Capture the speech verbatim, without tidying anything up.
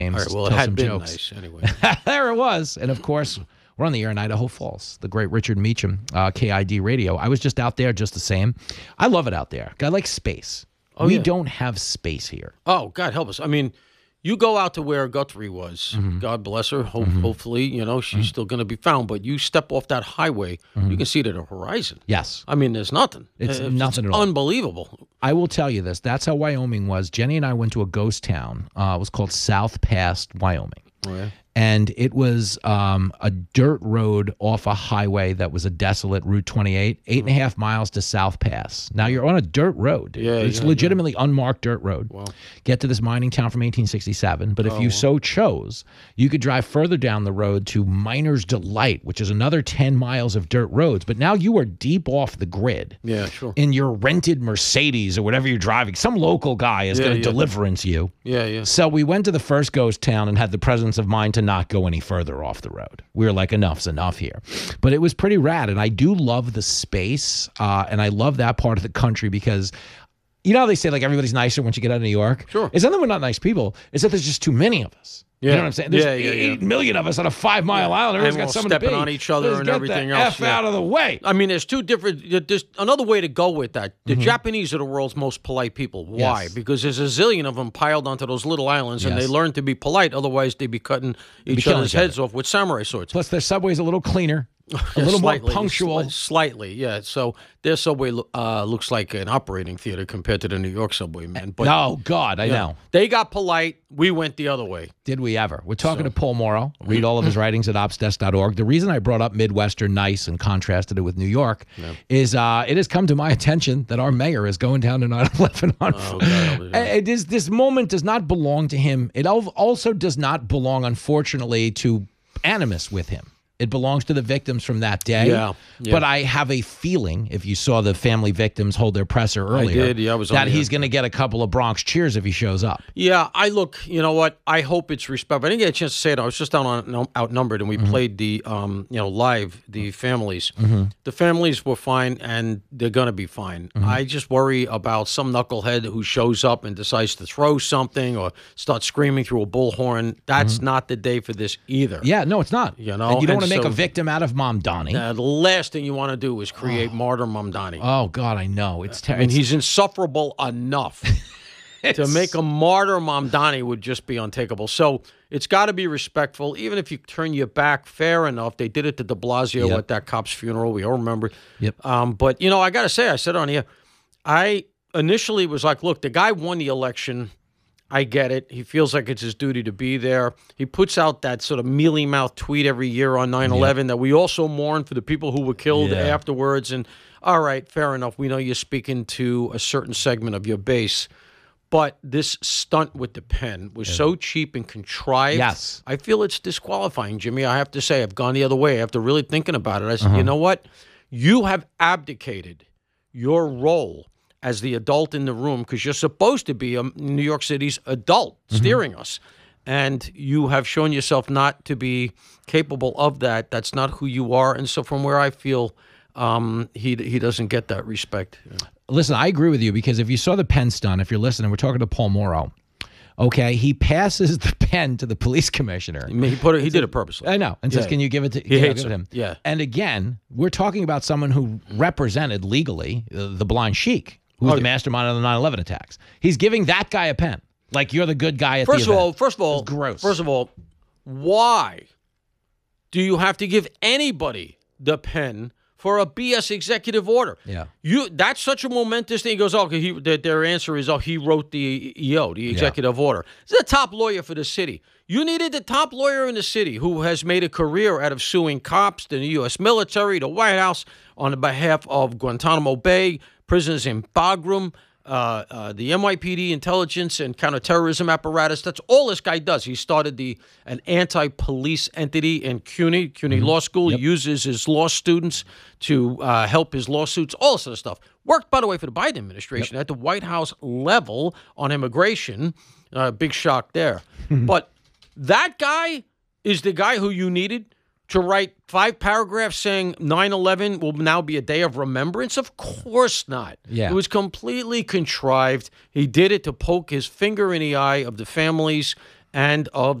All right, well, it tell had some been jokes. nice anyway. There it was. And, of course, we're on the air in Idaho Falls, the great Richard Meacham, uh, K I D Radio. I was just out there just the same. I love it out there. I like space. Oh, we yeah. don't have space here. Oh, God help us. I mean, you go out to where Guthrie was. Mm-hmm. God bless her. Ho- Hopefully, you know, she's still going to be found. But you step off that highway, you can see to the horizon. Yes. I mean, there's nothing. It's Uh, nothing at all. Unbelievable. I will tell you this. That's how Wyoming was. Jenny and I went to a ghost town. Uh, it was called South Pass, Wyoming. Oh, yeah. And it was um, a dirt road off a highway that was a desolate Route twenty-eight, eight and a half miles to South Pass. Now you're on a dirt road. Yeah, it's yeah, legitimately unmarked dirt road. Wow. Get to this mining town from eighteen sixty-seven. But if Oh, you wow. so chose, you could drive further down the road to Miner's Delight, which is another ten miles of dirt roads. But now you are deep off the grid. Yeah, sure. In your rented Mercedes or whatever you're driving. Some local guy is Yeah, going to yeah. deliverance you. Yeah, yeah. So we went to the first ghost town and had the presence of mind to not go any further off the road. We were like, enough's enough here. But it was pretty rad, and I do love the space, uh, and I love that part of the country because, you know how they say, like, everybody's nicer once you get out of New York? Sure. It's not that we're not nice people. It's that there's just too many of us. You Yeah. know what I'm saying? There's Yeah, yeah, yeah. eight million of us on a five-mile island. Everyone's And got we're something to stepping be. on each other Let's and get everything the else, F yeah. out of the way. I mean, there's two different. There's another way to go with that. The Japanese are the world's most polite people. Why? Mm-hmm. Yes. Because there's a zillion of them piled onto those little islands, and Yes. they learn to be polite. Otherwise, they'd be cutting each killing other's each other. heads off with samurai swords. Plus, their subway's a little cleaner, a Yeah, little slightly, more punctual. sli- Slightly, yeah. So their subway lo- uh, looks like an operating theater compared to the New York subway, man. But Oh, God, I yeah, know. they got polite. We went the other way. Did we ever? We're talking to Paul Morrow. Read all of his writings at obsdesk dot org. The reason I brought up Midwestern nice and contrasted it with New York is uh, it has come to my attention that our mayor is going down to nine eleven on Oh, God, Uh, it is, this moment does not belong to him. It al- also does not belong, unfortunately, to animus with him. It belongs to the victims from that day. Yeah, yeah. But I have a feeling, if you saw the family victims hold their presser earlier, did, yeah, I was on that the he's air. going to get a couple of Bronx cheers if he shows up. Yeah, I look. You know what? I hope it's respectful. I didn't get a chance to say it. I was just out on no, outnumbered, and we played the, um, you know, live the families. The families were fine, and they're gonna be fine. I just worry about some knucklehead who shows up and decides to throw something or start screaming through a bullhorn. That's not the day for this either. Yeah, no, it's not. You know, And you don't and want to make so- a victim out of Mom Donnie. Uh, the last thing you want to do is create martyr Mamdani. Oh, God, I know. It's I terrible. mean, he's insufferable enough. To make a martyr Mamdani would just be untakeable. So it's got to be respectful. Even if you turn your back, fair enough. They did it to de Blasio Yep. at that cop's funeral. We all remember. Yep. Um, but, you know, I got to say, I said on here, I initially was like, look, the guy won the election. I get it. He feels like it's his duty to be there. He puts out that sort of mealy-mouthed tweet every year on nine eleven that we also mourn for the people who were killed Yeah. afterwards. And, all right, fair enough. We know you're speaking to a certain segment of your base. But this stunt with the pen was so cheap and contrived. Yes. I feel it's disqualifying, Jimmy. I have to say, I've gone the other way. After really thinking about it, I said, Uh-huh. you know what? You have abdicated your role as the adult in the room because you're supposed to be a New York City's adult Mm-hmm. steering us. And you have shown yourself not to be capable of that. That's not who you are. And so from where I feel, um, he he doesn't get that respect. Listen, I agree with you because if you saw the pen stunt, if you're listening, we're talking to Paul Morrow. Okay, he passes the pen to the police commissioner. I mean, he put it, he did it purposely. I know, and says, Yeah. "Can you give it to, He can I hates give it him. to him?" Yeah. And again, we're talking about someone who represented legally uh, the blind sheik, who was Oh, the yeah. mastermind of the nine eleven attacks. He's giving that guy a pen, like you're the good guy at First the of event. all, first of all, It's gross. First of all, why do you have to give anybody the pen for a B S executive order? Yeah. You that's such a momentous thing. He goes, oh, okay, he, their, their answer is, oh, he wrote the E O, the executive order. He's the top lawyer for the city. You needed the top lawyer in the city who has made a career out of suing cops, the U S military, the White House on behalf of Guantanamo Bay, prisoners in Bagram, uh, uh, the N Y P D intelligence and counterterrorism apparatus. That's all this guy does. He started the an anti-police entity in CUNY, CUNY Law School. He uses his law students to uh, help his lawsuits, all this sort of stuff. Worked, by the way, for the Biden administration at the White House level on immigration. Uh, big shock there. But that guy is the guy who you needed to write five paragraphs saying nine eleven will now be a day of remembrance? Of course not. Yeah. It was completely contrived. He did it to poke his finger in the eye of the families and of